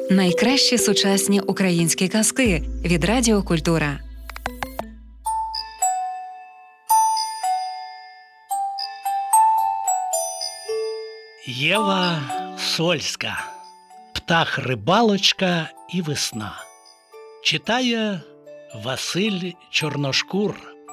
Найкращі сучасні українські казки від Радіо Культура. Єва Сольська. Птах-рибалочка і весна. Читає Василь Чорношкур.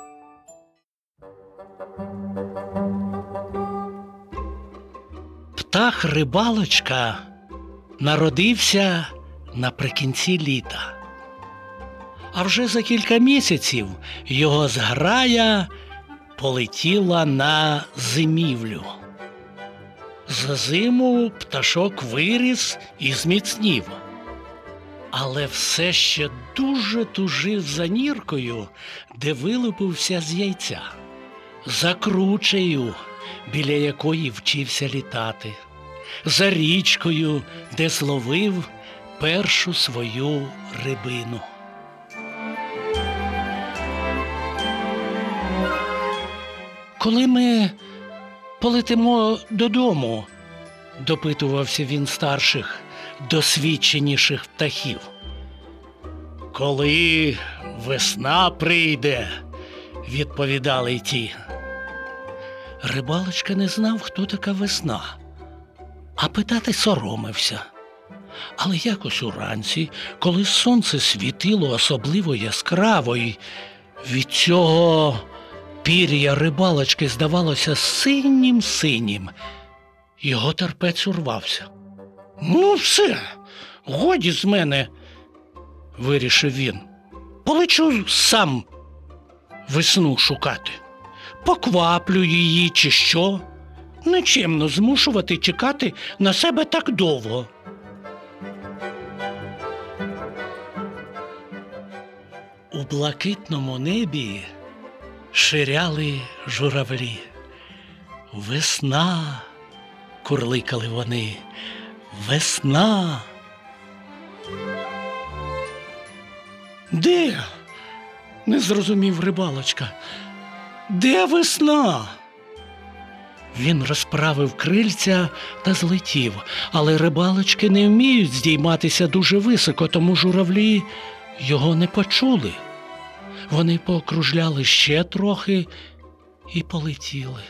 Птах-рибалочка народився наприкінці літа. А вже за кілька місяців його зграя полетіла на зимівлю. За зиму пташок виріс і зміцнів. Але все ще дуже тужив за ніркою, де вилупився з яйця. За кручею, біля якої вчився літати. За річкою, де зловив першу свою рибину. «Коли ми полетимо додому?» – допитувався він старших, досвідченіших птахів. «Коли весна прийде», – відповідали ті. Рибалочка не знав, хто така весна, а питати соромився. Але якось уранці, коли сонце світило особливо яскраво, і від цього пір'я рибалочки здавалося синім-синім, його терпець урвався. «Ну все, годі з мене», – вирішив він. «Полечу сам весну шукати. Покваплю її чи що. Нечемно змушувати чекати на себе так довго». У блакитному небі ширяли журавлі. «Весна!» – курликали вони. «Весна!» «Де?» – не зрозумів рибалочка. «Де весна?» Він розправив крильця та злетів, але рибалочки не вміють здійматися дуже високо, тому журавлі його не почули. Вони покружляли ще трохи і полетіли.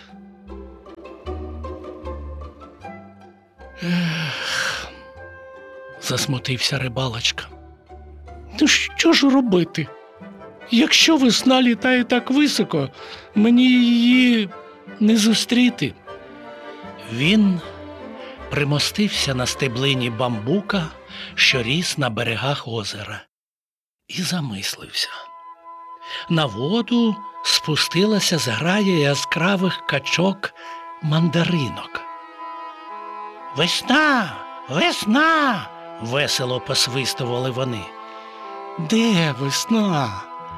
«Ех!» – засмутився рибалочка. «Ну що ж робити? Якщо весна літає так високо, мені її не зустріти». Він примостився на стеблині бамбука, що ріс на берегах озера, і замислився. На воду спустилася зграя яскравих качок-мандаринок. «Весна! Весна!» – весело посвистували вони. «Де весна?»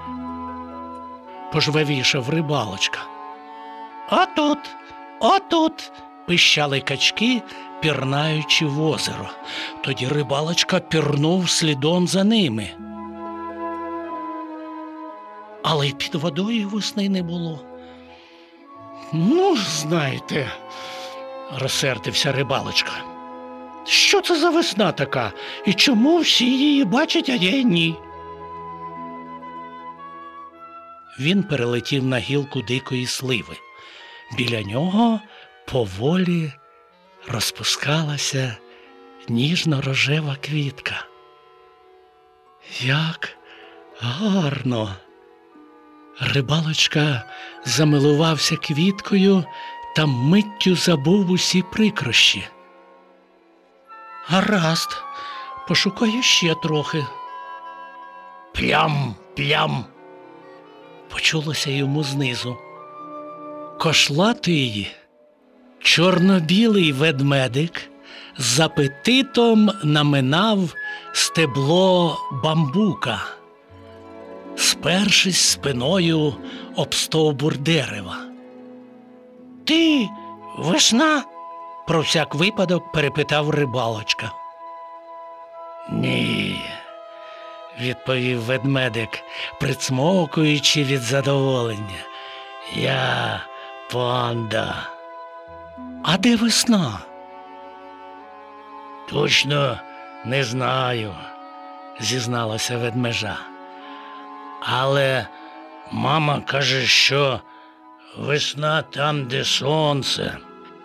– пожвавішав рибалочка. «Отут! Отут!» – пищали качки, пірнаючи в озеро. Тоді рибалочка пірнув слідом за ними. Але й під водою весни не було. «Ну, знаєте», – розсердився рибалочка, – «що це за весна така? І чому всі її бачать, а я ні?» Він перелетів на гілку дикої сливи. Біля нього поволі розпускалася ніжно-рожева квітка. «Як гарно!» Рибалочка замилувався квіткою та миттю забув усі прикрощі. «Гаразд, пошукаю ще трохи». «Плям, плям!» почулося йому знизу. Кошлатий, чорно-білий ведмедик з апетитом наминав стебло бамбука, спершись спиною об стовбур дерева. «Ти весна?» – про всяк випадок перепитав рибалочка. «Ні», – відповів ведмедик, прицмокуючи від задоволення. «Я панда». «А де весна?» «Точно Не знаю, зізналася ведмежа. Але мама каже, що весна там, де сонце.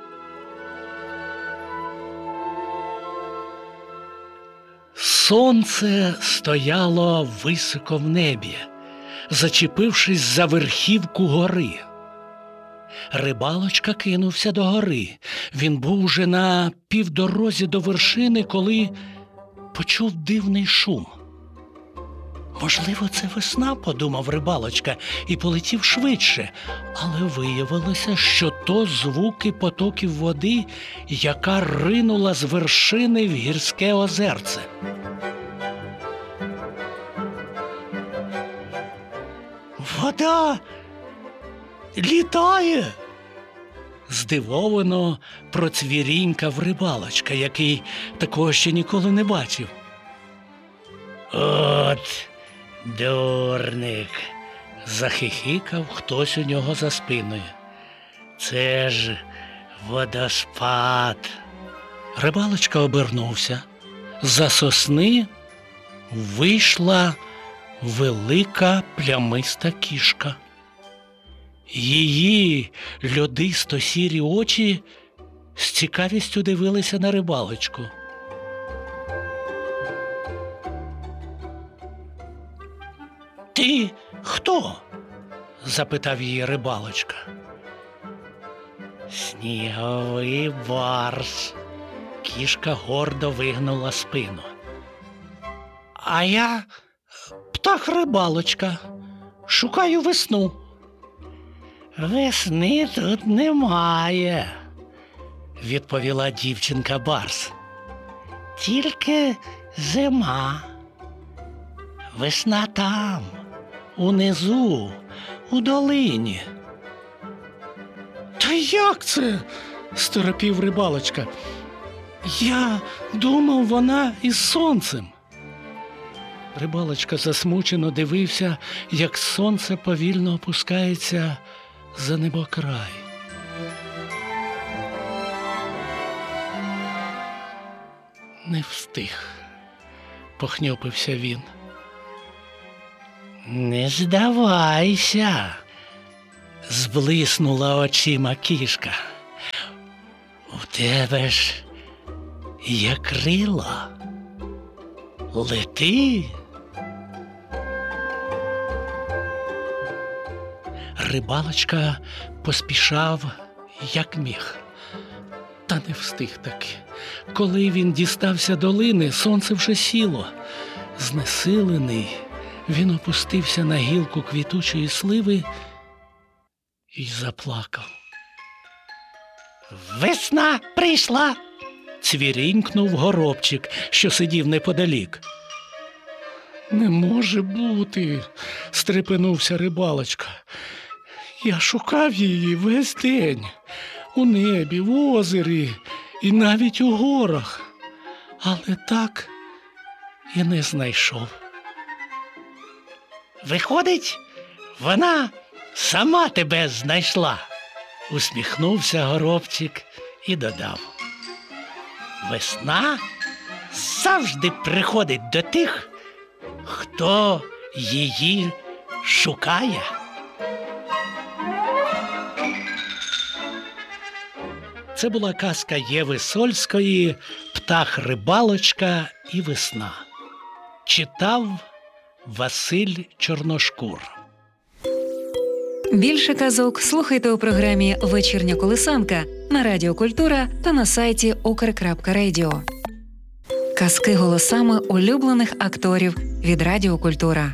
Сонце стояло високо в небі, зачепившись за верхівку гори. Рибалочка кинувся до гори. Він був уже на півдорозі до вершини, коли почув дивний шум. «Можливо, це весна», – подумав Рибалочка і полетів швидше. Але виявилося, що то звуки потоків води, яка ринула з вершини в гірське озерце. «Вода літає!» Здивовано процвірінькав Рибалочка, який такого ще ніколи не бачив. «От дурник!» – захихикав хтось у нього за спиною. «Це ж водоспад!» Рибалочка обернувся. За сосни вийшла велика плямиста кішка. Її льодисто-сірі очі з цікавістю дивилися на Рибалочку. «Ти хто?» – запитав її Рибалочка. «Сніговий барс», – кішка гордо вигнула спину. «А я птах Рибалочка, шукаю весну». «Весни тут немає», – відповіла дівчинка Барс. «Тільки зима. Весна там, унизу, у долині». «Та як це?» – сторопів Рибалочка. «Я думав, вона із сонцем». Рибалочка засмучено дивився, як сонце повільно опускається за небокрай. «Не встиг», – похньопився він. «Не здавайся», – зблиснула очима кішка. «У тебе ж є крила. Лети». Рибалочка поспішав, як міг. Та не встиг таки. Коли він дістався долини, сонце вже сіло. Знесилений, він опустився на гілку квітучої сливи і заплакав. «Весна прийшла!» – цвірінькнув горобчик, що сидів неподалік. «Не може бути!» – стрепенувся Рибалочка. «Я шукав її весь день, у небі, в озері і навіть у горах, але так і не знайшов». «Виходить, вона сама тебе знайшла», – усміхнувся горобчик і додав. «Весна завжди приходить до тих, хто її шукає». Це була казка Єви Сольської «Птах Рибалочка і весна». Читав Василь Чорношкур. Більше казок слухайте у програмі «Вечірня колисанка» на Радіо Культура та на сайті ukr.radio. Казки голосами улюблених акторів від Радіо Культура.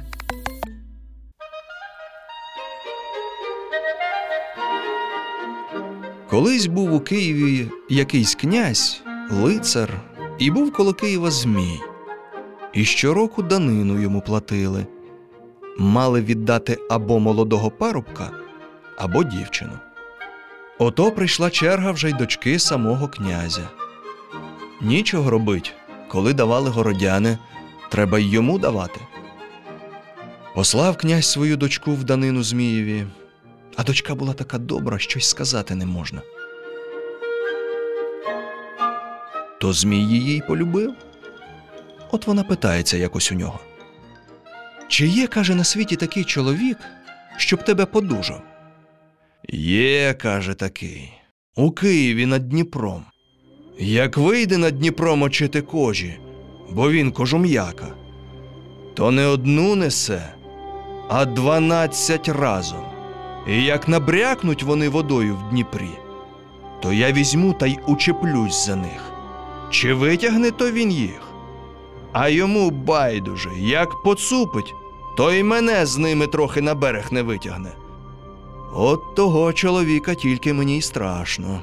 Колись був у Києві якийсь князь, лицар, і був коло Києва змій. І щороку данину йому платили. Мали віддати або молодого парубка, або дівчину. Ото прийшла черга вже й дочки самого князя. Нічого робить, коли давали городяни, треба й йому давати. Послав князь свою дочку в данину Змієві, а дочка була така добра, що й сказати не можна. То Змій її й полюбив. От вона питається якось у нього: «Чи є, каже, на світі такий чоловік, щоб тебе подужав?» «Є, каже, такий, у Києві над Дніпром. Як вийде над Дніпро мочити кожі, бо він кожум'яка, то не одну несе, а 12 разом. І як набрякнуть вони водою в Дніпрі, то я візьму та й учеплюсь за них. Чи витягне то він їх? А йому байдуже, як поцупить, то й мене з ними трохи на берег не витягне. От того чоловіка тільки мені й страшно».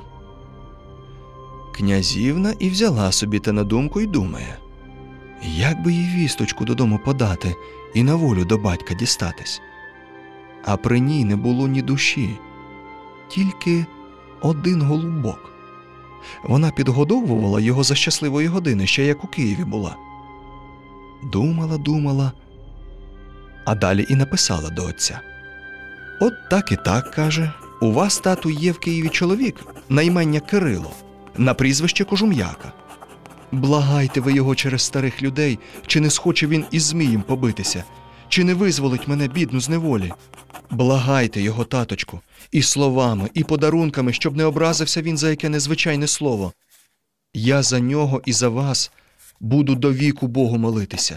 Князівна і взяла собі те на думку й думає: як би їй вісточку додому подати і на волю до батька дістатись. А при ній не було ні душі, тільки один голубок. Вона підгодовувала його за щасливої години, ще як у Києві була. Думала, а далі і написала до отця: «От так і так, каже, у вас, тату, є в Києві чоловік на ім'я Кирило, на прізвище Кожум'яка. Благайте ви його через старих людей, чи не схоче він із Змієм побитися, чи не визволить мене, бідну, з неволі. Благайте його, таточку, і словами, і подарунками, щоб не образився він за яке незвичайне слово. Я за нього і за вас буду до віку Богу молитися».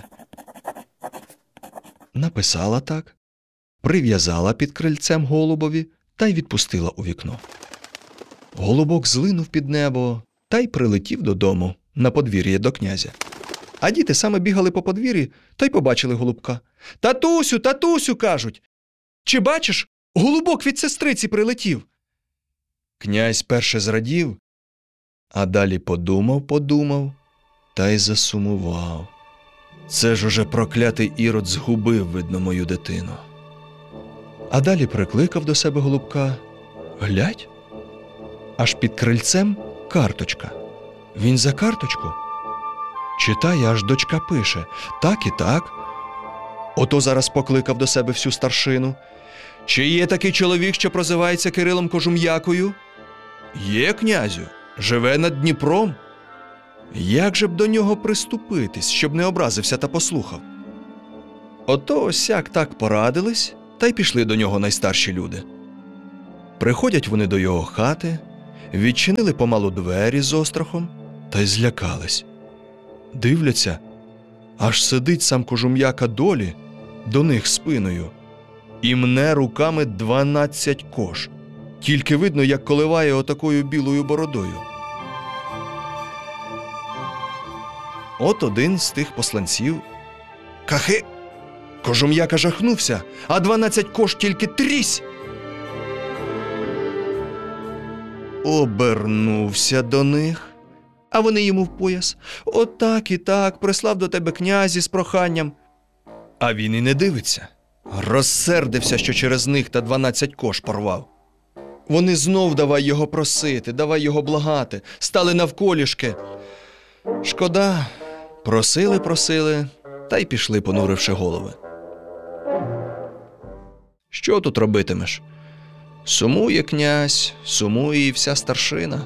Написала так, прив'язала під крильцем голубові та й відпустила у вікно. Голубок злинув під небо та й прилетів додому на подвір'я до князя. А діти саме бігали по подвір'ї та й побачили голубка. «Татусю, татусю!» – кажуть. «Чи бачиш, голубок від сестриці прилетів?» Князь перше зрадів, а далі подумав та й засумував. Це ж уже проклятий Ірод згубив, видно, мою дитину. А далі прикликав до себе голубка. Глядь, аж під крильцем карточка. Він за карточку читає, аж дочка пише: «Так і так». Ото зараз покликав до себе всю старшину. «Чи є такий чоловік, що прозивається Кирилом Кожум'якою?» «Є, князю, живе над Дніпром». Як же б до нього приступитись, щоб не образився та послухав? Ото осяк так порадились, та й пішли до нього найстарші люди. Приходять вони до його хати, відчинили помалу двері з острахом та й злякались. Дивляться, аж сидить сам Кожум'яка долі до них спиною і мне руками 12 кож. Тільки видно, як коливає отакою білою бородою. От один з тих посланців: «Кахи!» Кожум'яка жахнувся, а 12 кож тільки трісь. Обернувся до них, а вони йому в пояс: «От так і так, прислав до тебе князь із проханням». А він і не дивиться. Розсердився, що через них та 12 кож порвав. Вони знов давай його просити, давай його благати, стали навколішки. Шкода, просили, та й пішли, понуривши голови. Що тут робитимеш? Сумує князь, сумує і вся старшина.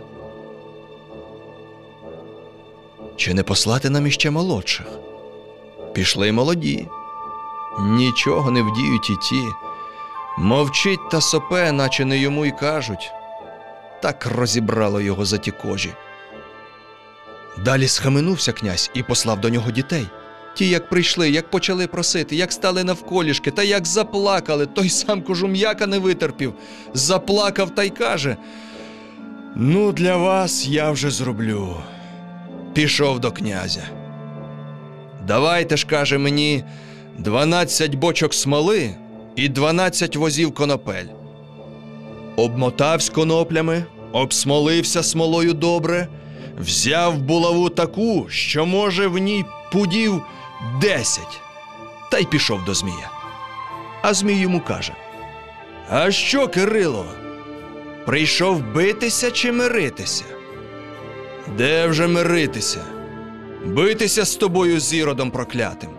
Чи не послати нам іще молодших? Пішли й молоді. Нічого не вдіють і ті. Мовчить та сопе, наче не йому й кажуть. Так розібрало його за ті кожі. Далі схаменувся князь і послав до нього дітей. Ті, як прийшли, як почали просити, як стали навколішки, та як заплакали, той сам Кожум'яка не витерпів. Заплакав та й каже: «Ну, для вас я вже зроблю». Пішов до князя. «Давайте ж, каже, мені 12 бочок смоли і 12 возів конопель». Обмотавсь коноплями, обсмолився смолою добре, взяв булаву таку, що, може, в ній пудів 10, та й пішов до Змія. А Змій йому каже: «А що, Кирило, прийшов битися чи миритися?» «Де вже миритися? Битися з тобою, з Іродом проклятим».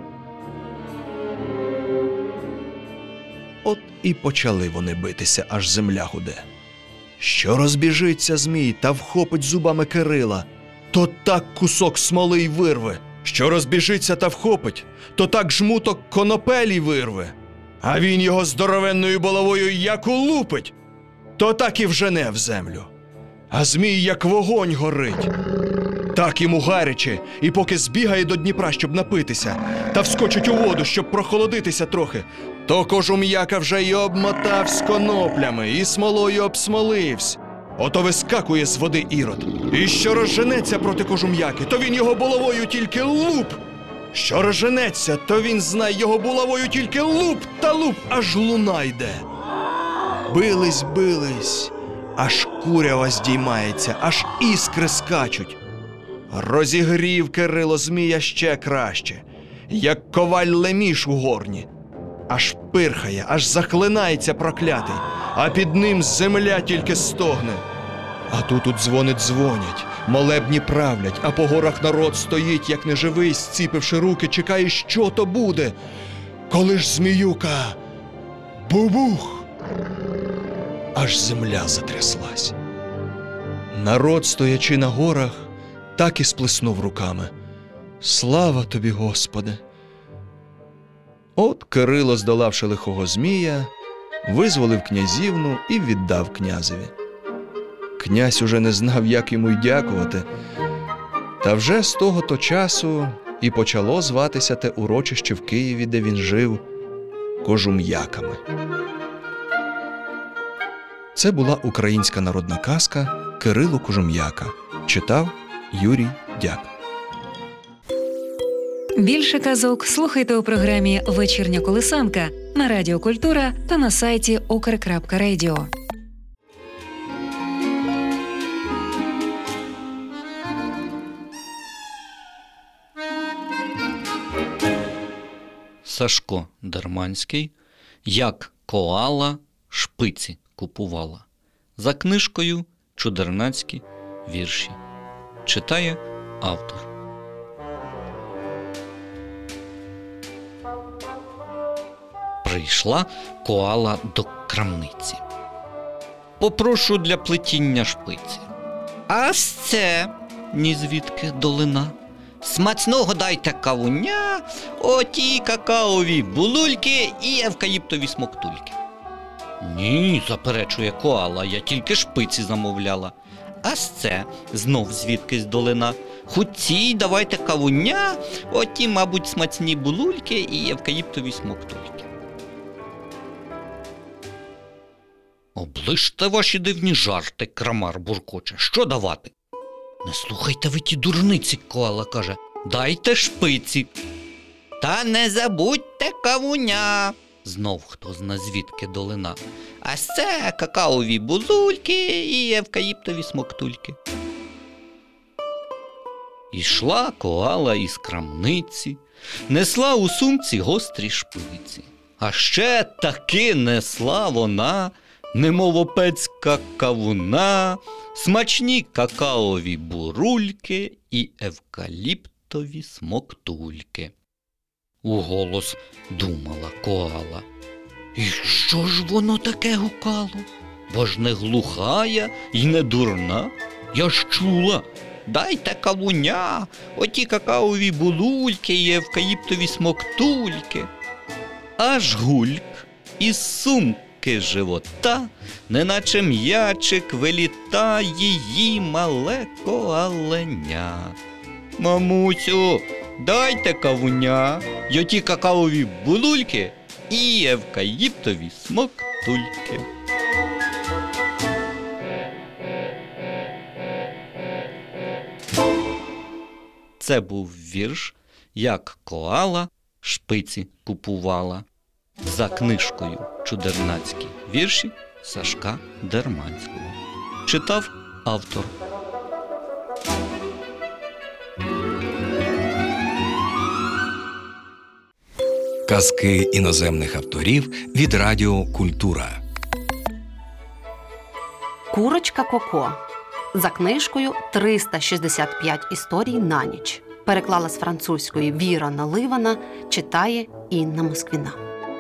От і почали вони битися, аж земля гуде. Що розбіжиться Змій та вхопить зубами Кирила, то так кусок смоли й вирве, Що розбіжиться та вхопить, то так жмуток конопелі вирве, а він його здоровенною булавою як улупить, то так і вжене в землю. А змій як вогонь горить. Так йому гаряче, і поки збігає до Дніпра, щоб напитися, та вскочить у воду, щоб прохолодитися трохи, то кожум'яка вже й обмотавсь коноплями, і смолою обсмоливсь. Ото вискакує з води Ірод. І що розженеться проти кожум'яки, то він його булавою тільки луп. Що розженеться, то він знає його булавою тільки луп та луп, аж луна йде. Бились, аж курява здіймається, аж іскри скачуть. Розігрів Кирило Змія ще краще, як коваль леміш у горні. Аж пирхає, аж захлинається проклятий, а під ним земля тільки стогне. А тут дзвонять, молебні правлять, а по горах народ стоїть, як неживий, зціпивши руки, чекає, що то буде. Коли ж зміюка бубух, аж земля затряслась. Народ, стоячи на горах, так і сплеснув руками. Слава тобі, Господи! От Кирило, здолавши лихого змія, визволив князівну і віддав князеві. Князь уже не знав, як йому й дякувати, та вже з того-то часу і почало зватися те урочище в Києві, де він жив, Кожум'яками. Це була українська народна казка «Кирило Кожум'яка». Читав Юрій Дяк. Більше казок слухайте у програмі «Вечірня колисанка» на Радіо Культура та на сайті ukr.radio. Сашко Дерманський «Як коала шпиці купувала». За книжкою «Чудернацькі вірші». Читає автор. Прийшла коала до крамниці. «Попрошу для плетіння шпиці». «А це ні звідки долина. Смачного дайте кавуня, оті какаові булульки і евкаліптові смоктульки». «Ні, – заперечує коала, – я тільки шпиці замовляла». «А це знов звідкись долина. Хуці давайте кавуня, оті, мабуть, смачні булульки і евкаліптові смоктульки». «Оближте ваші дивні жарти, крамар буркоче. Що давати?» «Не слухайте ви ті дурниці, – коала каже, – дайте шпиці». «Та не забудьте кавуня», – знов хто зна звідки долина. «А це какаові бузульки і евкаліптові смоктульки». Ішла коала із крамниці, несла у сумці гострі шпиці. А ще таки несла вона, немов опецька кавуна, смачні какаові бурульки і евкаліптові смоктульки. Уголос думала коала. І що ж воно таке гукало? Бо ж не глуха я і не дурна. Я ж чула. Дайте кавуня, оті какаові булульки і евкаліптові смоктульки. Аж гульк із сумки живота, неначе м'ячик виліта її мале коаленя. «Мамусю, дайте кавуня, й оті какаові булульки і евкаліптові смоктульки». Це був вірш «Як коала шпиці купувала» за книжкою «Чудернацькі вірші» Сашка Дерманського. Читав автор. Казки іноземних авторів від Радіо Культура. Курочка Коко. За книжкою «365 історій на ніч». Переклала з французької Віра Наливана, читає Інна Москвіна.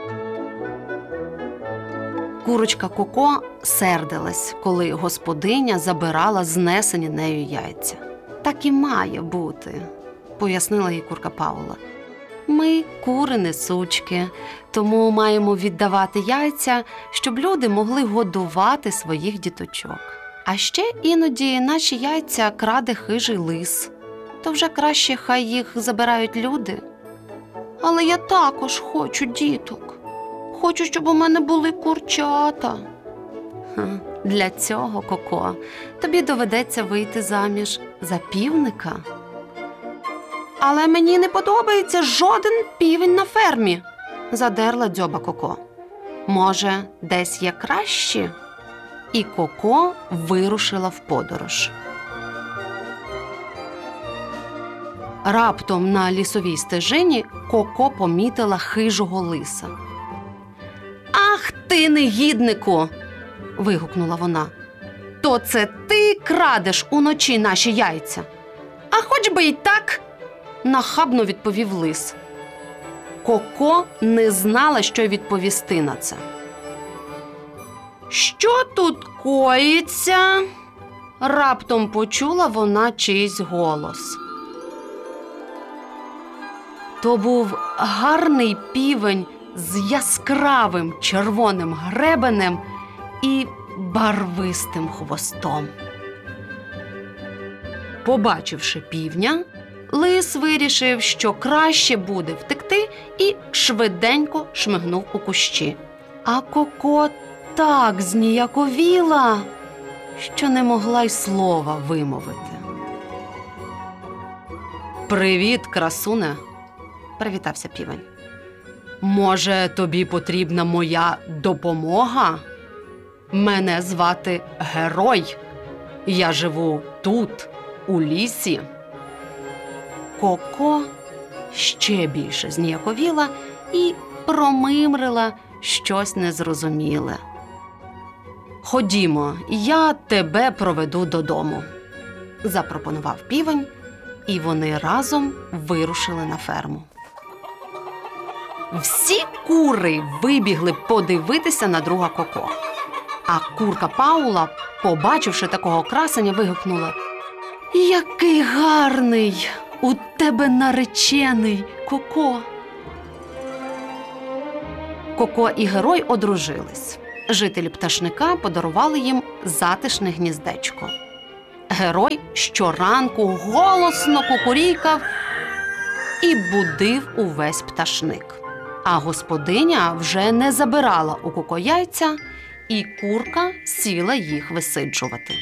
Курочка Коко сердилась, коли господиня забирала знесені нею яйця. Так і має бути. пояснила їй курка Паула. Ми кури-несучки, тому маємо віддавати яйця, щоб люди могли годувати своїх діточок. А ще іноді наші яйця краде хижий лис. То вже краще хай їх забирають люди. Але я також хочу діток. Хочу, щоб у мене були курчата. Для цього, Коко, тобі доведеться вийти заміж за півника. Але мені не подобається жоден півень на фермі, задерла дзьоба Коко. Може, десь є кращі? І Коко вирушила в подорож. Раптом на лісовій стежині Коко помітила хижого лиса. «Ах ти, негіднику!» – вигукнула вона. «То це ти крадеш уночі наші яйця?» «А хоч би й так!» – нахабно відповів лис. Коко не знала, що відповісти на це. «Що тут коїться?» – раптом почула вона чийсь голос. То був гарний півень з яскравим червоним гребенем і барвистим хвостом. Побачивши півня, лис вирішив, що краще буде втекти, і швиденько шмигнув у кущі. А Коко так зніяковіла, що не могла й слова вимовити. «Привіт, красуне!» – привітався півень. «Може, тобі потрібна моя допомога? Мене звати Герой. Я живу тут, у лісі». Коко ще більше зніяковіла і промимрила щось незрозуміле. «Ходімо, я тебе проведу додому», – запропонував півень, і вони разом вирушили на ферму. Всі кури вибігли подивитися на друга Коко. А курка Паула, побачивши такого красення, вигукнула: «Який гарний! У тебе наречений, Коко!» Коко і Герой одружились. Жителі пташника подарували їм затишне гніздечко. Герой щоранку голосно кукурікав і будив увесь пташник. А господиня вже не забирала у Коко яйця, і курка сіла їх висиджувати.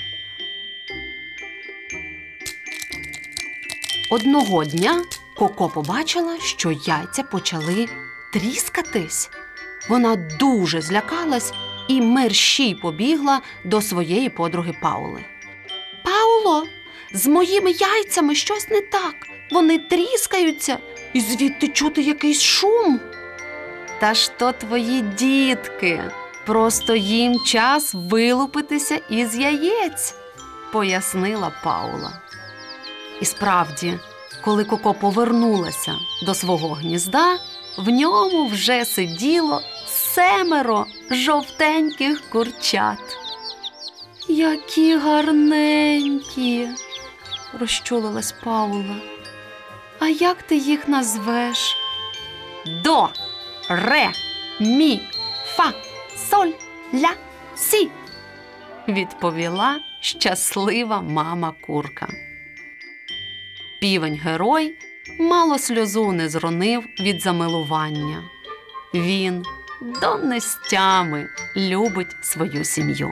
Одного дня Коко побачила, що яйця почали тріскатись. Вона дуже злякалась і мерщій побігла до своєї подруги Паули. «Пауло, з моїми яйцями щось не так. Вони тріскаються, і звідти чути якийсь шум». «Та ж то твої дітки. Просто їм час вилупитися із яєць», – пояснила Паула. І справді, коли Коко повернулася до свого гнізда, в ньому вже сиділо 7 жовтеньких курчат. «Які гарненькі!» – розчулилась Паула. «А як ти їх назвеш?» «До, ре, мі, фа, соль, ля, сі», – відповіла щаслива мама курка. Півень-герой мало сльозу не зронив від замилування. Він до нестями любить свою сім'ю.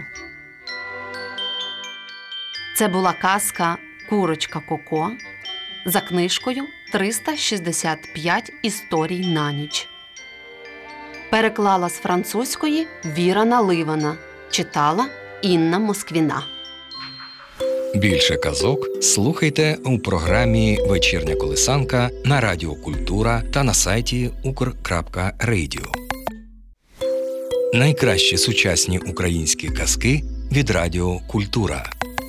Це була казка «Курочка Коко» за книжкою «365 історій на ніч». Переклала з французької Віра Наливана. Читала Інна Москвіна. Більше казок слухайте у програмі «Вечірня колисанка» на Радіо Культура та на сайті ukr.radio. Найкращі сучасні українські казки від Радіо Культура.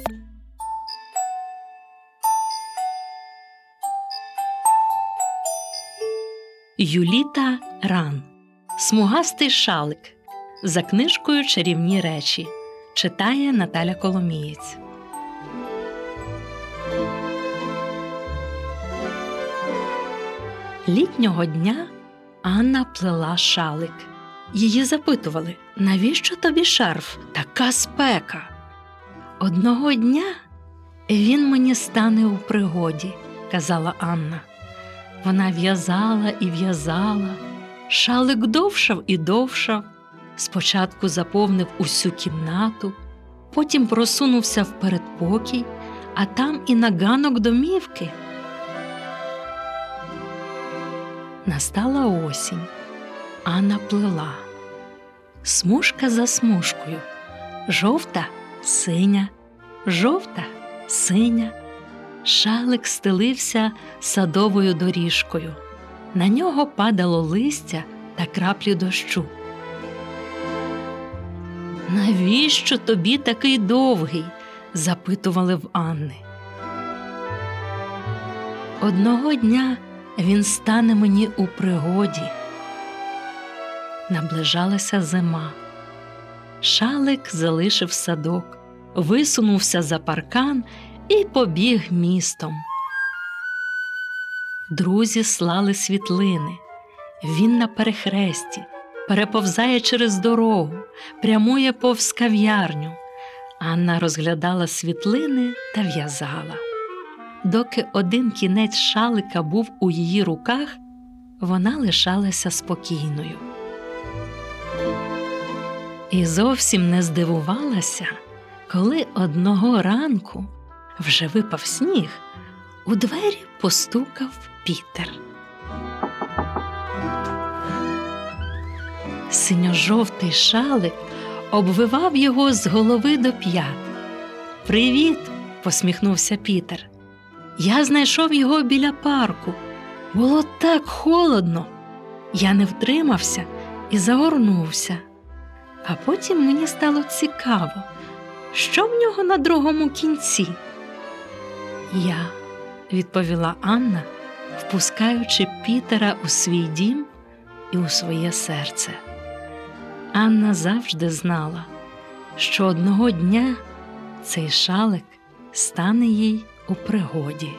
Юліта Ран. Смугастий шалик. За книжкою «Чарівні речі». Читає Наталя Коломієць. Літнього дня Анна плела шалик. Її запитували: навіщо тобі шарф? Така спека. Одного дня він мені стане у пригоді, казала Анна. Вона в'язала і в'язала. Шалик довшав і довшав. Спочатку заповнив усю кімнату, потім просунувся в передпокій, а там і на ганок домівки. Настала осінь. Анна плела. Смужка за смужкою. Жовта, синя, жовта, синя. Шалик стелився садовою доріжкою. На нього падало листя та краплі дощу. «Навіщо тобі такий довгий?» – запитували в Анни. «Одного дня він стане мені у пригоді». Наближалася зима. Шалик залишив садок, висунувся за паркан і побіг містом. Друзі слали світлини. Він на перехресті, переповзає через дорогу, прямує повз кав'ярню. Анна розглядала світлини та в'язала. Доки один кінець шалика був у її руках, вона лишалася спокійною. І зовсім не здивувалася, коли одного ранку, вже випав сніг, у двері постукав Пітер. Синьо-жовтий шалик обвивав його з голови до п'ят. «Привіт!» – посміхнувся Пітер. «Я знайшов його біля парку. Було так холодно. Я не втримався і загорнувся. А потім мені стало цікаво, що в нього на другому кінці?» «Я», – відповіла Анна, впускаючи Пітера у свій дім і у своє серце. Анна завжди знала, що одного дня цей шалик стане їй у пригоді.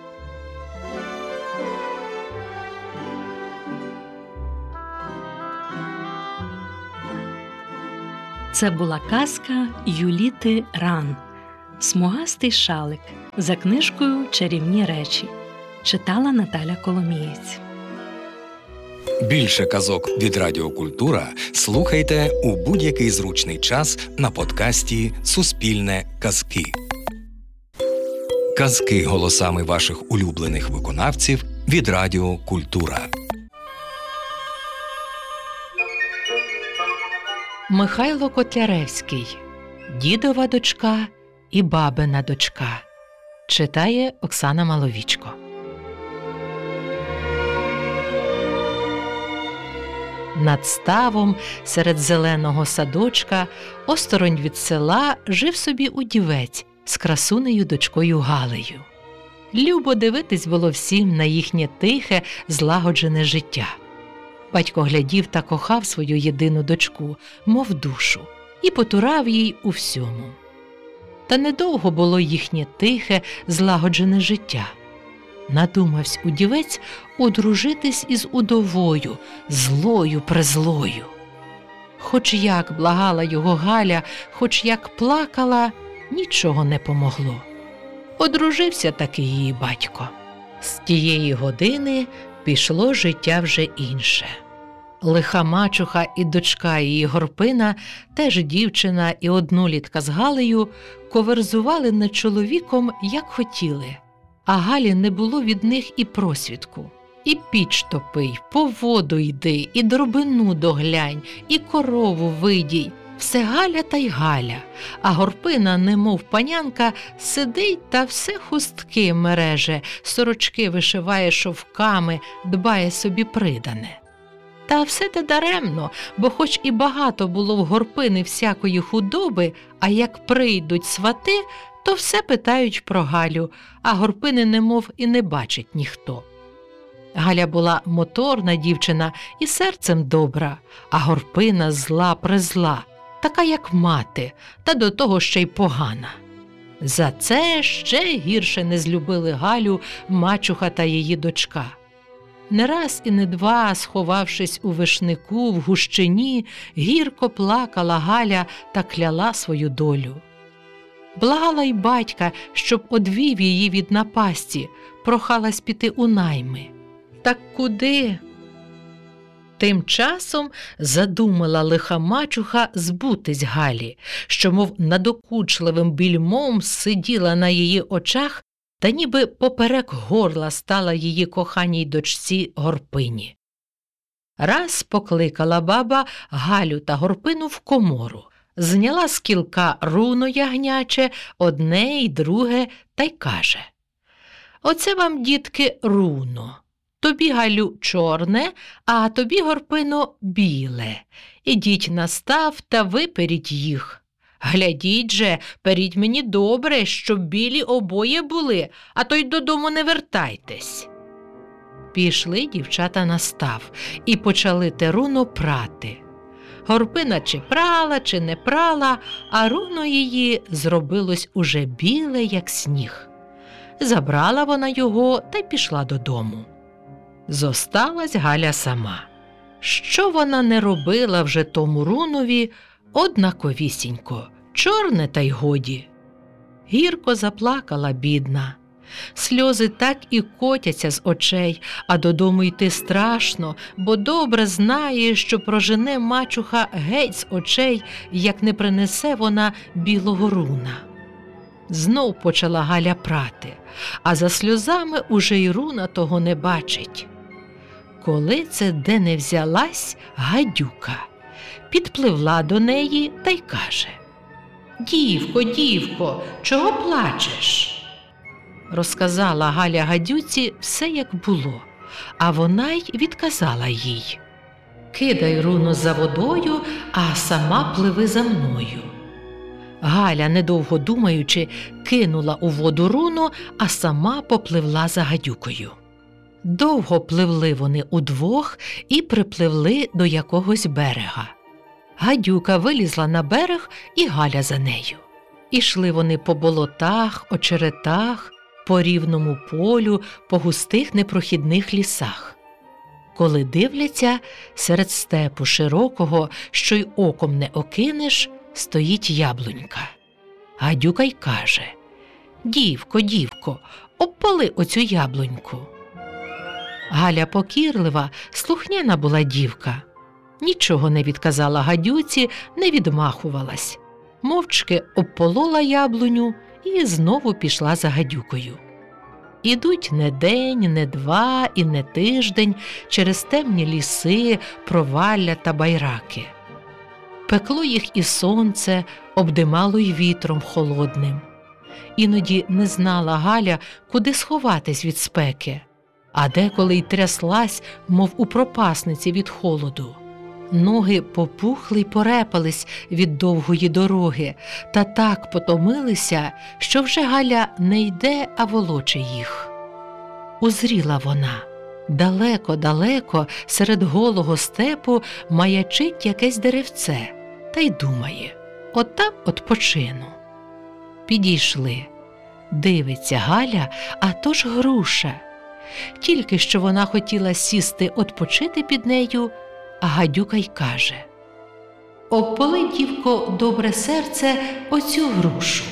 Це була казка Юліти Ран «Смугастий шалик» за книжкою «Чарівні речі». Читала Наталя Коломієць. Більше казок від Радіо Культура слухайте у будь-який зручний час на подкасті «Суспільне казки». Казки голосами ваших улюблених виконавців від Радіо Культура. Михайло Котляревський. Дідова дочка і бабина дочка. Читає Оксана Маловічко. Над ставом, серед зеленого садочка, осторонь від села, жив собі удівець з красунею дочкою Галею. Любо дивитись було всім на їхнє тихе, злагоджене життя. Батько глядів та кохав свою єдину дочку, мов душу, і потурав їй у всьому. Та недовго було їхнє тихе, злагоджене життя. Надумавсь удівець одружитись із удовою, злою-презлою. Хоч як благала його Галя, хоч як плакала, нічого не помогло. Одружився таки її батько. З тієї години пішло життя вже інше. Лиха мачуха і дочка її Горпина, теж дівчина і однолітка з Галею, коверзували над чоловіком, як хотіли. А Галі не було від них і просвідку. І піч топий, по воду йди, і дробину доглянь, і корову видій. Все Галя та й Галя, а Горпина, немов панянка, сидить та все хустки мереже, сорочки вишиває шовками, дбає собі придане. Та все те даремно, бо хоч і багато було в Горпини всякої худоби, а як прийдуть свати, то все питають про Галю, а Горпини немов і не бачить ніхто. Галя була моторна дівчина і серцем добра, а Горпина зла-презла, така як мати, та до того ще й погана. За це ще гірше не злюбили Галю мачуха та її дочка. Не раз і не два, сховавшись у вишнику, в гущині, гірко плакала Галя та кляла свою долю. Благала й батька, щоб одвів її від напасті, прохалась піти у найми. Так куди? Тим часом задумала лиха мачуха збутись Галі, що мов надокучливим більмом сиділа на її очах та ніби поперек горла стала її коханій дочці Горпині. Раз покликала баба Галю та Горпину в комору, зняла з кілка руно ягняче, одне й друге, та й каже: «Оце вам, дітки, руно. Тобі, Галю, чорне, а тобі, Горпино, біле. Ідіть на став та виперіть їх. Глядіть же, періть мені добре, щоб білі обоє були, а то й додому не вертайтесь». Пішли дівчата на став і почали те руно прати. Горпина чи прала, чи не прала, а руно її зробилось уже біле, як сніг. Забрала вона його та й пішла додому. Зосталась Галя сама. Що вона не робила вже тому рунові, однаковісінько, чорне та й годі. Гірко заплакала бідна. Сльози так і котяться з очей, а додому йти страшно, бо добре знає, що прожене мачуха геть з очей, як не принесе вона білого руна. Знов почала Галя прати, а за сльозами уже й руна того не бачить. Коли це де не взялась гадюка, підпливла до неї та й каже: «Дівко, дівко, чого плачеш?» Розказала Галя гадюці все, як було, а вона й відказала їй: «Кидай руно за водою, а сама пливи за мною». Галя, недовго думаючи, кинула у воду руно, а сама попливла за гадюкою. Довго пливли вони удвох і припливли до якогось берега. Гадюка вилізла на берег, і Галя за нею. Ішли вони по болотах, очеретах, по рівному полю, по густих непрохідних лісах. Коли дивляться, серед степу широкого, що й оком не окинеш, стоїть яблунька. Гадюка й каже: «Дівко, дівко, обпали оцю яблуньку». Галя покірлива, слухняна була дівка. Нічого не відказала гадюці, не відмахувалась. Мовчки обполола яблуню і знову пішла за гадюкою. Ідуть не день, не два і не тиждень через темні ліси, провалля та байраки. Пекло їх і сонце, обдимало й вітром холодним. Іноді не знала Галя, куди сховатись від спеки, а деколи й тряслась, мов у пропасниці від холоду. Ноги попухли й порепались від довгої дороги, та так потомилися, що вже Галя не йде, а волоче їх. Узріла вона. Далеко-далеко серед голого степу маячить якесь деревце, та й думає: от там odpoczину. Підійшли. Дивиться Галя, а то ж груша. Тільки що вона хотіла сісти odpoczити під нею, а гадюка й каже: «Обполи, дівко, добре серце, оцю грушу».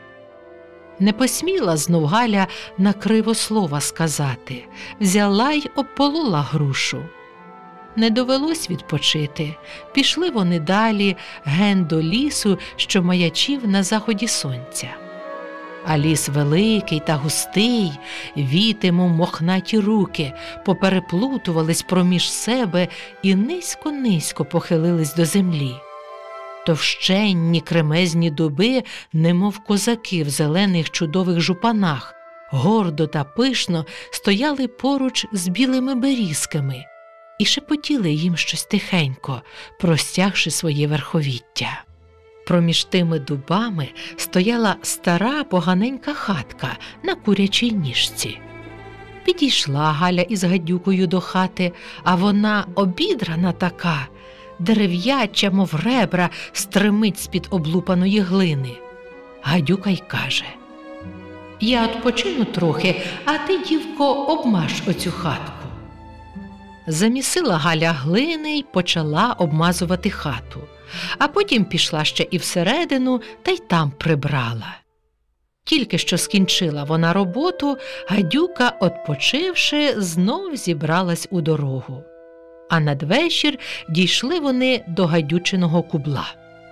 Не посміла знов Галя на криво слова сказати, взяла й обполола грушу. Не довелось відпочити, пішли вони далі, ген до лісу, що маячив на заході сонця. А ліс великий та густий, віти, мов мохнаті руки, попереплутувались проміж себе і низько-низько похилились до землі. Товщенні кремезні дуби, немов козаки в зелених чудових жупанах, гордо та пишно стояли поруч з білими берізками і шепотіли їм щось тихенько, простягши своє верховіття. Проміж тими дубами стояла стара поганенька хатка на курячій ніжці. Підійшла Галя із гадюкою до хати, а вона обідрана така, дерев'яча, мов ребра, стримить з-під облупаної глини. Гадюка й каже: «Я odpoczину трохи, а ти, дівко, обмаж оцю хатку». Замісила Галя глини й почала обмазувати хату, а потім пішла ще і всередину та й там прибрала. Тільки що скінчила вона роботу, гадюка, отпочивши, знов зібралась у дорогу. А надвечір дійшли вони до гадючиного кубла.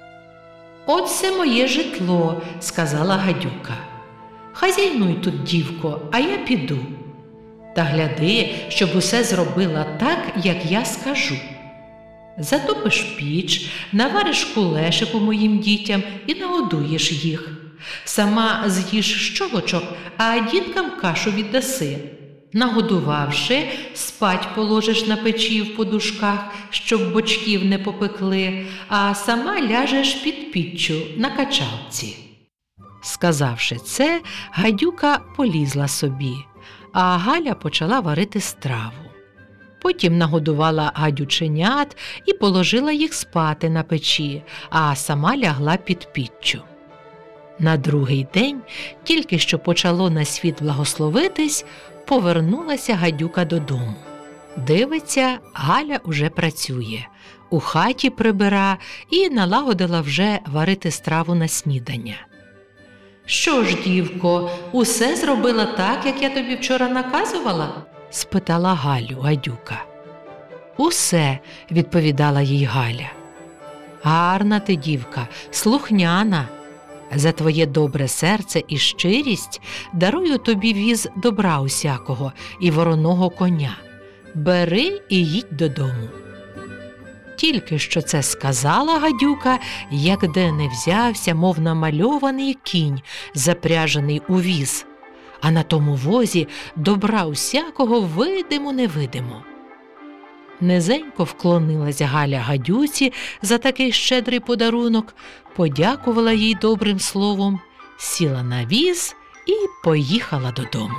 «От це моє житло», – сказала гадюка. «Хазяйнуй тут, дівко, а я піду. Та гляди, щоб усе зробила так, як я скажу. Затопиш піч, навариш кулешику моїм дітям і нагодуєш їх. Сама з'їш щолочок, а діткам кашу віддаси. Нагодувавши, спать положиш на печі в подушках, щоб бочків не попекли, а сама ляжеш під піччю на качалці». Сказавши це, гадюка полізла собі, а Галя почала варити страву. Потім нагодувала гадюченят і положила їх спати на печі, а сама лягла під піччю. На другий день, тільки що почало на світ благословитись, повернулася гадюка додому. Дивиться, Галя уже працює, у хаті прибира і налагодила вже варити страву на снідання. «Що ж, дівко, усе зробила так, як я тобі вчора наказувала?» – спитала Галю гадюка. «Усе», – відповідала їй Галя. «Гарна ти, дівка, слухняна. За твоє добре серце і щирість дарую тобі віз добра усякого і вороного коня. Бери і їдь додому». Тільки що це сказала гадюка, як де не взявся, мов намальований кінь, запряжений у віз, а на тому возі добра усякого видимо-невидимо. Низенько вклонилась Галя гадюці за такий щедрий подарунок, подякувала їй добрим словом, сіла на віз і поїхала додому.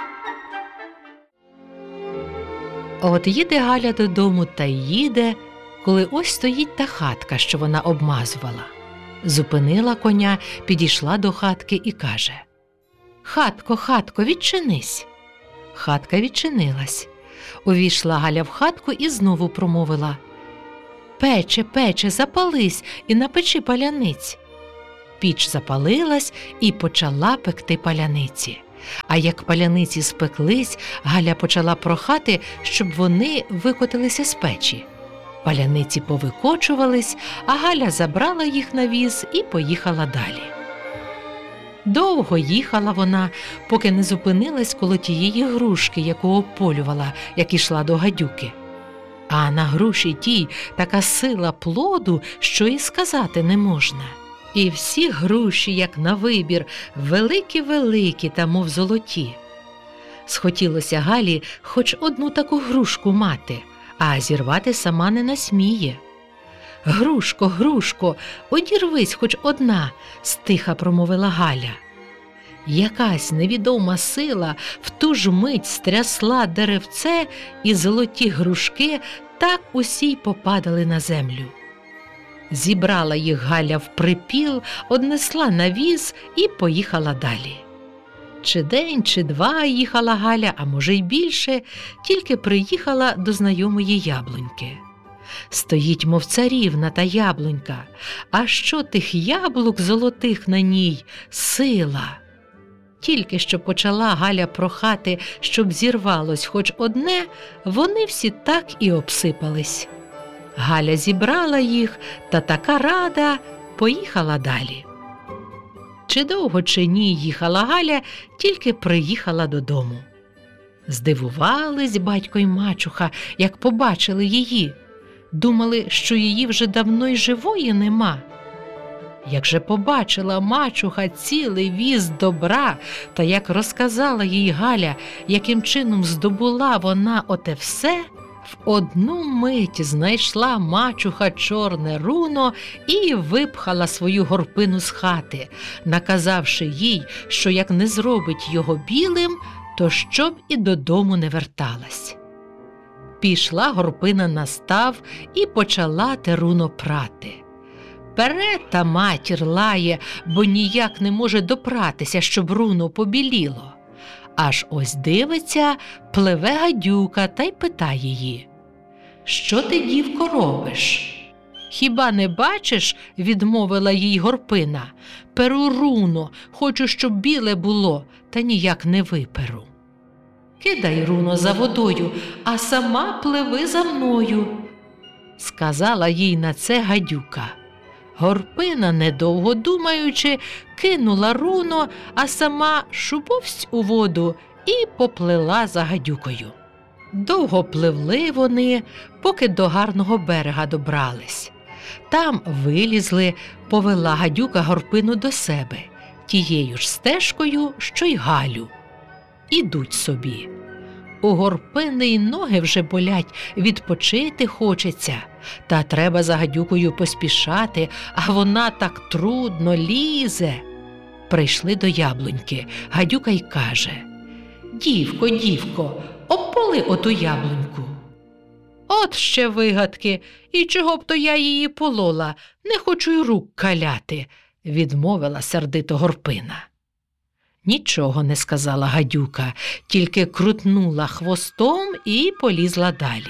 От їде Галя додому та їде, коли ось стоїть та хатка, що вона обмазувала. Зупинила коня, підійшла до хатки і каже: «Хатко, хатко, відчинись». Хатка відчинилась. Увійшла Галя в хатку і знову промовила: «Пече, пече, запались і напечи паляниць». Піч запалилась і почала пекти паляниці. А як паляниці спеклись, Галя почала прохати, щоб вони викотилися з печі. Паляниці повикочувались, а Галя забрала їх на віз і поїхала далі. Довго їхала вона, поки не зупинилась коло тієї грушки, яку ополювала, як ішла до гадюки. А на груші тій така сила плоду, що і сказати не можна. І всі груші, як на вибір, великі-великі та мов золоті. Схотілося Галі хоч одну таку грушку мати, а зірвати сама не насміє. «Грушко, грушко, одірвись хоч одна», – стиха промовила Галя. Якась невідома сила в ту ж мить стрясла деревце, і золоті грушки так усі й попадали на землю. Зібрала їх Галя в припіл, однесла на віз і поїхала далі. Чи день, чи два їхала Галя, а може й більше, тільки приїхала до знайомої яблуньки. Стоїть, мов царівна та яблунька, а що тих яблук золотих на ній – сила! Тільки що почала Галя прохати, щоб зірвалось хоч одне, вони всі так і обсипались. Галя зібрала їх, та така рада поїхала далі. Чи довго, чи ні їхала Галя, тільки приїхала додому. Здивувались батько й мачуха, як побачили її. Думали, що її вже давно й живої нема. Як же побачила мачуха цілий віз добра, та як розказала їй Галя, яким чином здобула вона оте все, в одну мить знайшла мачуха чорне руно і випхала свою горпину з хати, наказавши їй, що як не зробить його білим, то щоб і додому не верталась. Пішла горпина на став і почала те руно прати. Пере та матір лає, бо ніяк не може допратися, щоб руно побіліло. Аж ось дивиться, пливе гадюка та й питає її: Що ти, дівко, робиш? Хіба не бачиш, відмовила їй Горпина, перу руно, хочу, щоб біле було, та ніяк не виперу. Кидай руно за водою, а сама пливи за мною, сказала їй на це гадюка. Горпина, недовго думаючи, кинула руно, а сама шубовсь у воду і поплила за гадюкою. Довго пливли вони, поки до гарного берега добрались. Там вилізли, повела гадюка Горпину до себе, тією ж стежкою, що й Галю. Ідуть собі. У Горпини й ноги вже болять, відпочити хочеться. Та треба за гадюкою поспішати, а вона так трудно лізе. Прийшли до яблуньки. Гадюка й каже: «Дівко, дівко, обполи оту яблуньку». «От ще вигадки, і чого б то я її полола, не хочу й рук каляти», – відмовила сердито Горпина. Нічого не сказала гадюка, тільки крутнула хвостом і полізла далі.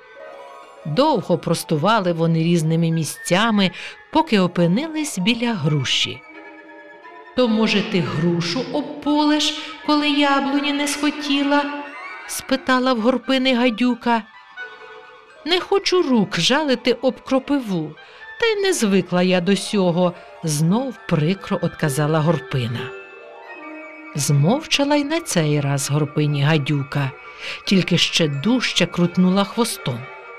Довго простували вони різними місцями, поки опинились біля груші. «То, може, ти грушу обполиш, коли яблуні не схотіла?» – спитала в Горпини гадюка. «Не хочу рук жалити об кропиву, та й не звикла я до сього», – знов прикро одказала Горпина. Змовчала й на цей раз Горпині гадюка, тільки ще дужче крутнула хвостом.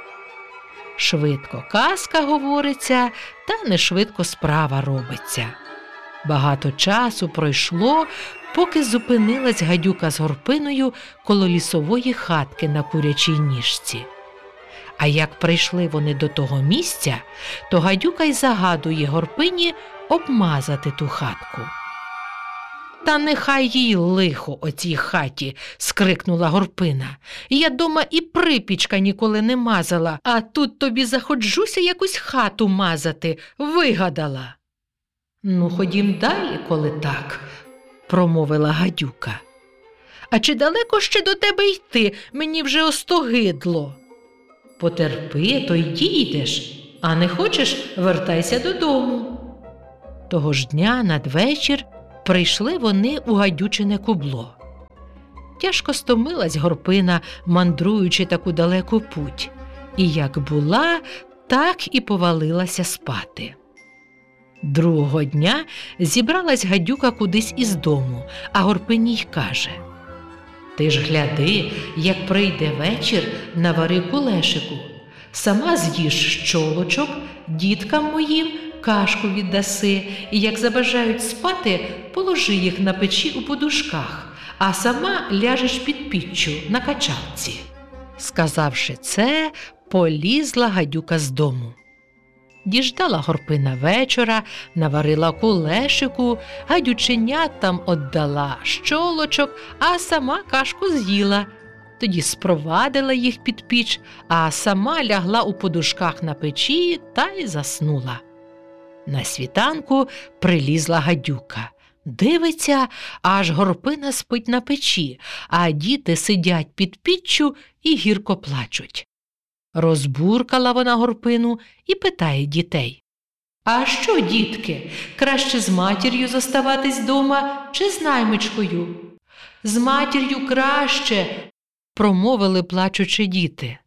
Швидко казка говориться, та не швидко справа робиться. Багато часу пройшло, поки зупинилась гадюка з Горпиною коло лісової хатки на курячій ніжці. А як прийшли вони до того місця, то гадюка й загадує Горпині обмазати ту хатку. «Та нехай їй лихо о цій хаті!» – скрикнула Горпина. «Я дома і припічка ніколи не мазала, а тут тобі заходжуся якусь хату мазати, вигадала!» «Ну, ходім далі, коли так», – промовила гадюка. «А чи далеко ще до тебе йти? Мені вже остогидло». «Потерпи, то й дійдеш, а не хочеш – вертайся додому». Того ж дня надвечір прийшли вони у гадючине кубло. Тяжко стомилась Горпина, мандруючи таку далеку путь, і як була, так і повалилася спати. Другого дня зібралась гадюка кудись із дому, а Горпині й каже: «Ти ж гляди, як прийде вечір, навари кулешику, сама з'їж щолочок, діткам моїм кашку віддаси, і як забажають спати, положи їх на печі у подушках, а сама ляжеш під піччю на качалці». Сказавши це, полізла гадюка з дому. Діждала Горпина вечора, наварила кулешику, гадюченятам оддала щолочок, а сама кашку з'їла. Тоді спровадила їх під піч, а сама лягла у подушках на печі та й заснула. На світанку прилізла гадюка. Дивиться, аж Горпина спить на печі, а діти сидять під піччю і гірко плачуть. Розбуркала вона Горпину і питає дітей: «А що, дітки, краще з матір'ю зоставатись дома чи з наймичкою?» «З матір'ю краще», – промовили плачучи діти.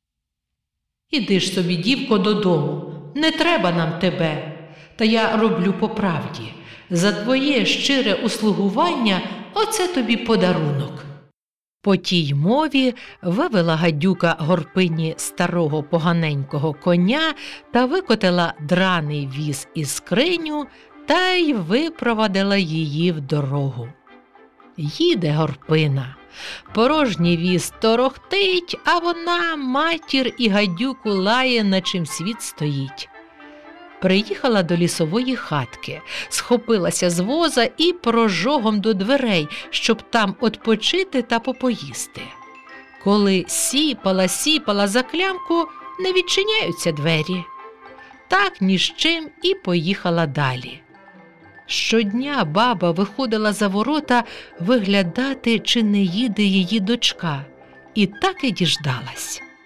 «Іди ж собі, дівко, додому, не треба нам тебе. Та я роблю по правді. За твоє щире услугування оце тобі подарунок». По тій мові вивела гадюка Горпині старого поганенького коня та викотила драний віз із скриню та й випровадила її в дорогу. Їде Горпина. Порожній віз торохтить, а вона матір і гадюку лає, на чим світ стоїть. Приїхала до лісової хатки, схопилася з воза і прожогом до дверей, щоб там отпочити та попоїсти. Коли сіпала за клямку, не відчиняються двері. Так ні з чим і поїхала далі. Щодня баба виходила за ворота виглядати, чи не їде її дочка, і так і діждалась.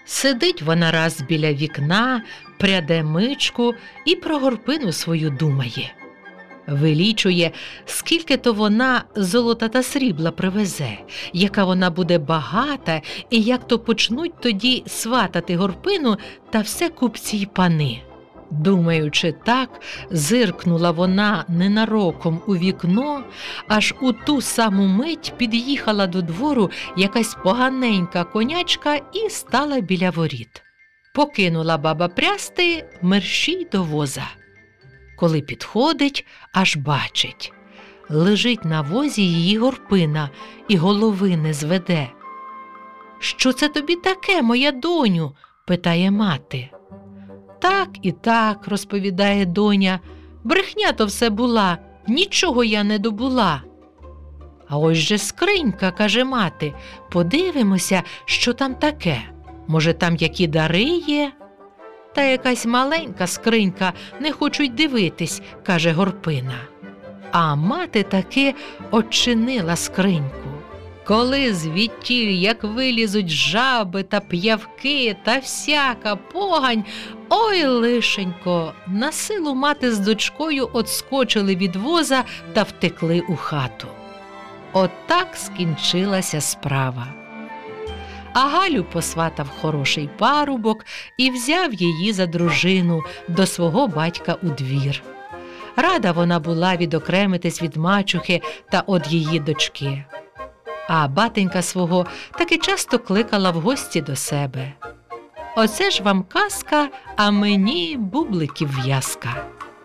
Сидить вона раз біля вікна, пряде мичку і про горпину свою думає. Вилічує, скільки то вона золота та срібла привезе, яка вона буде багата, і як то почнуть тоді сватати горпину та все купці й пани. Думаючи так, зиркнула вона ненароком у вікно, аж у ту саму мить під'їхала до двору якась поганенька конячка і стала біля воріт. Покинула баба прясти, мерщій до воза. Коли підходить, аж бачить. Лежить на возі її горпина і голови не зведе. «Що це тобі таке, моя доню?» – питає мати. «Так і так», – розповідає доня, – «брехня то все була, нічого я не добула». «А ось же скринька», – каже мати, – «подивимося, що там таке. Може, там які дари є?» «Та якась маленька скринька, не хочуть дивитись», – каже горпина. А мати таки очинила скриньку. Коли звідтіль, як вилізуть жаби та п'явки та всяка погань, ой, лишенько, на силу мати з дочкою отскочили від воза та втекли у хату. Отак скінчилася справа. А Галю посватав хороший парубок і взяв її за дружину до свого батька у двір. Рада вона була відокремитись від мачухи та од її дочки. А батенька свого таки часто кликала в гості до себе. Оце ж вам казка, а мені бубликів в'язка.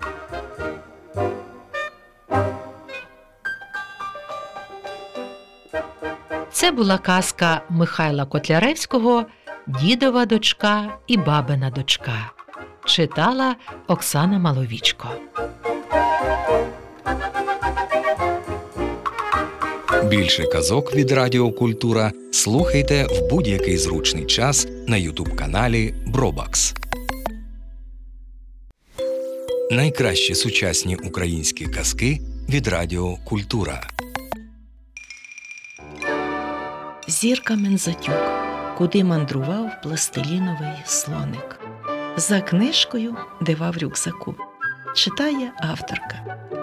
Це була казка Михайла Котляревського «Дідова дочка і бабина дочка». Читала Оксана Маловічко. Більше казок від Радіо Культура слухайте в будь-який зручний час на ютуб-каналі Бробакс. Найкращі сучасні українські казки від Радіо Культура. Зірка Мензатюк. Куди мандрував пластиліновий слоник. За книжкою «Дива в рюкзаку». Читає авторка.